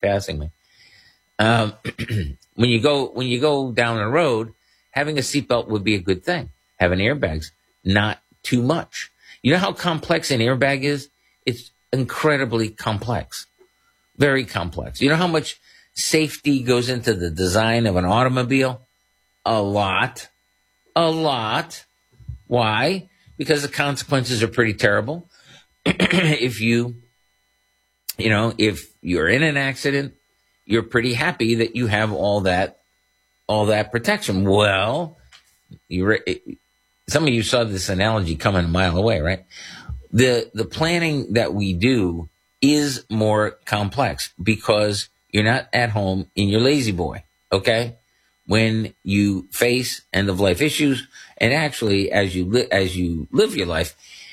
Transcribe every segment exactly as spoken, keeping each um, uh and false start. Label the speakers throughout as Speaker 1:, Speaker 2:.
Speaker 1: passing me. Um, when you go when you go down the road, having a seatbelt would be a good thing. Having airbags, not too much. You know how complex an airbag is? It's incredibly complex, very complex. You know how much safety goes into the design of an automobile? A lot, a lot. Why? Because the consequences are pretty terrible. If you, you know, if you're in an accident, you're pretty happy that you have all that, all that protection. Well, you some of you saw this analogy coming a mile away, right? The the planning that we do is more complex because you're not at home in your lazy boy, okay? When you face end of life issues, and actually as you li- as you live your life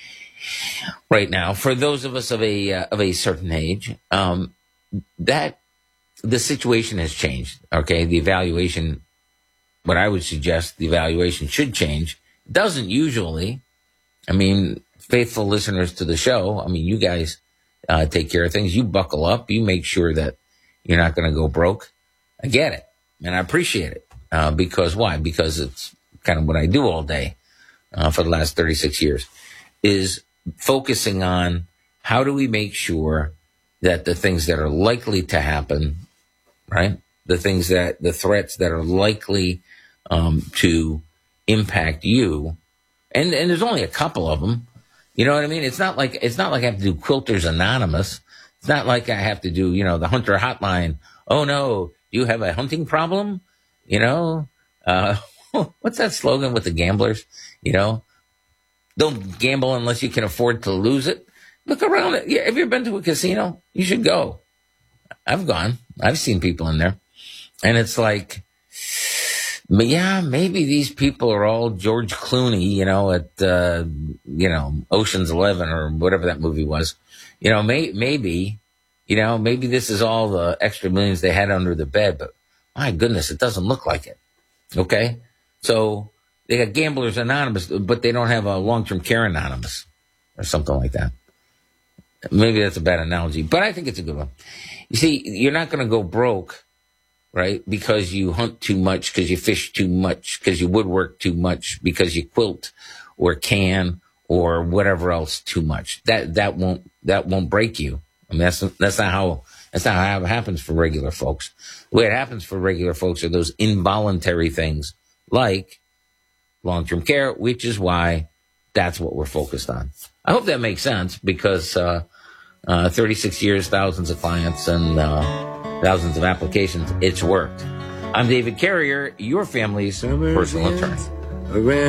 Speaker 1: right now, for those of us of a uh, of a certain age, um, that the situation has changed. Okay, the evaluation, what I would suggest, the evaluation should change. It doesn't usually. I mean, faithful listeners to the show, I mean, you guys uh, take care of things. You buckle up. You make sure that you're not going to go broke. I get it, and I appreciate it. Uh, because why? Because it's kind of what I do all day uh, for the last thirty-six years, is focusing on how do we make sure that the things that are likely to happen, right? The things that, the threats that are likely um, to impact you, and, and there's only a couple of them. You know what I mean? It's not like, it's not like I have to do Quilters Anonymous. It's not like I have to do, you know, the Hunter Hotline. Oh no, do you have a hunting problem? You know, uh, what's that slogan with the gamblers? You know, don't gamble unless you can afford to lose it. Look around. Have you ever been to a casino? You should go. I've gone. I've seen people in there. And it's like, yeah, maybe these people are all George Clooney, you know, at, uh, you know, Ocean's Eleven or whatever that movie was. You know, may, maybe, you know, maybe this is all the extra millions they had under the bed, but my goodness, it doesn't look like it. Okay? So they got Gamblers Anonymous, but they don't have a Long-Term Care Anonymous or something like that. Maybe that's a bad analogy, but I think it's a good one. You see, you're not going to go broke, right? Because you hunt too much, because you fish too much, because you woodwork too much, because you quilt or can or whatever else too much. That that won't that won't break you. I mean, that's that's not how that's not how it happens for regular folks. The way it happens for regular folks are those involuntary things like long-term care, which is why that's what we're focused on. I hope that makes sense because uh, uh, thirty-six years, thousands of clients, and uh, thousands of applications. It's worked. I'm David Carrier, your family's personal attorney.